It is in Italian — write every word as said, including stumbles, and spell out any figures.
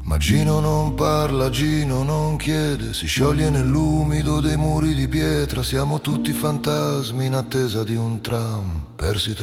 Ma Gino non parla, Gino non chiede, si scioglie nell'umido dei muri di pietra. Siamo tutti fantasmi in attesa di un tram, persi tra